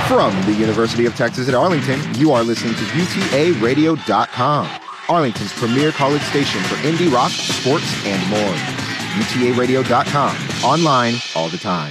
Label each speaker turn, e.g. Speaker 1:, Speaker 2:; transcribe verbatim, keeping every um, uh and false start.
Speaker 1: From the University of Texas at Arlington, you are listening to U T A radio dot com, Arlington's premier college station for indie rock, sports, and more. U T A radio dot com, online all the time.